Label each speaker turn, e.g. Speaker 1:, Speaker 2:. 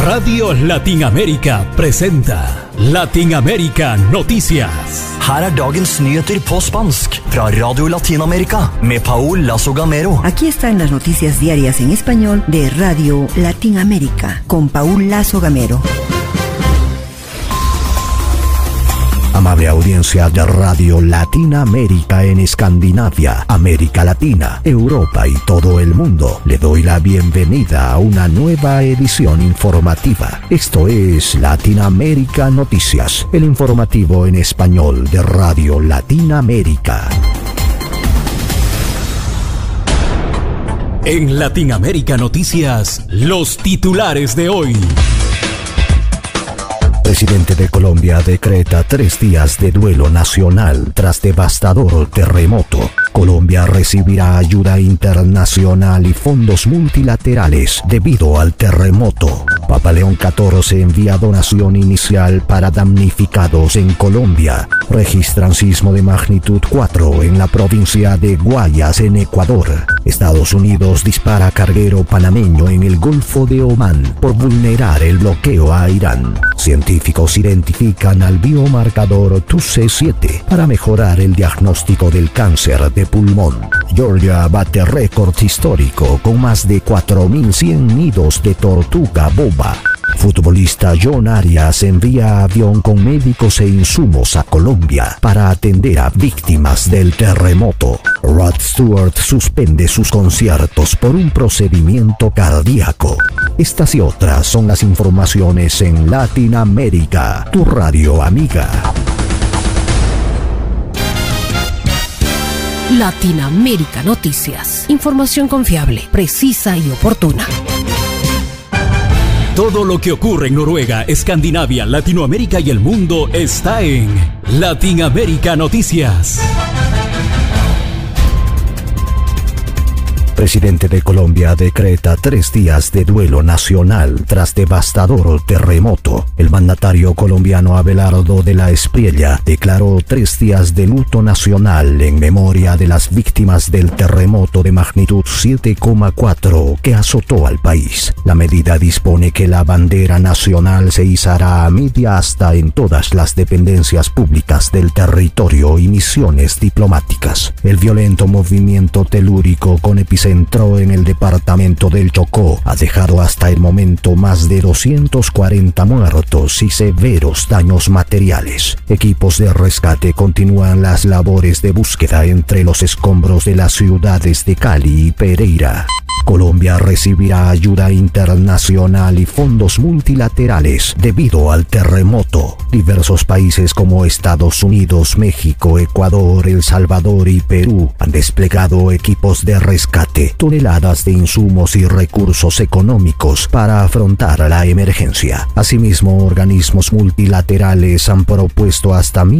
Speaker 1: Radio Latinamérica presenta Latinamérica Noticias.
Speaker 2: Her dagens nyheter på spansk fra Radio Latinamerika med Paul Lazo Gamero.
Speaker 3: Aquí están las noticias diarias en español de Radio Latinamérica con Paul Lazo Gamero.
Speaker 4: Amable audiencia de Radio Latinamérica en Escandinavia, América Latina, Europa y todo el mundo, le doy la bienvenida a una nueva edición informativa. Esto es Latinamérica Noticias, el informativo en español de Radio Latinamérica.
Speaker 1: En Latinamérica Noticias, los titulares de hoy.
Speaker 4: Presidente de Colombia decreta 3 días de duelo nacional tras devastador terremoto. Colombia recibirá ayuda internacional y fondos multilaterales debido al terremoto. Papa León XIV envía donación inicial para damnificados en Colombia. Registran sismo de magnitud 4 en la provincia de Guayas, en Ecuador. Estados Unidos dispara carguero panameño en el Golfo de Omán por vulnerar el bloqueo a Irán. Científicos identifican al biomarcador TUC7 para mejorar el diagnóstico del cáncer de pulmón. Georgia bate récord histórico con más de 4.100 nidos de tortuga boba. Futbolista John Arias envía avión con médicos e insumos a Colombia para atender a víctimas del terremoto. Rod Stewart suspende sus conciertos por un procedimiento cardíaco. Estas y otras son las informaciones en Latinamérica, tu radio amiga.
Speaker 5: Latinamérica Noticias. Información confiable, precisa y oportuna.
Speaker 1: Todo lo que ocurre en Noruega, Escandinavia, Latinoamérica y el mundo está en Latinamérica Noticias.
Speaker 4: Presidente de Colombia decreta 3 días de duelo nacional tras devastador terremoto. El mandatario colombiano Abelardo de la Espriella declaró 3 días de luto nacional en memoria de las víctimas del terremoto de magnitud 7,4 que azotó al país. La medida dispone que la bandera nacional se izará a media asta en todas las dependencias públicas del territorio y misiones diplomáticas. El violento movimiento telúrico con epicentro en el departamento del Chocó ha dejado hasta el momento más de 240 muertos y severos daños materiales. Equipos de rescate continúan las labores de búsqueda entre los escombros de las ciudades de Cali y Pereira. Colombia recibirá ayuda internacional y fondos multilaterales debido al terremoto. Diversos países como Estados Unidos, México, Ecuador, El Salvador y Perú han desplegado equipos de rescate, toneladas de insumos y recursos económicos para afrontar la emergencia. Asimismo, organismos multilaterales han propuesto hasta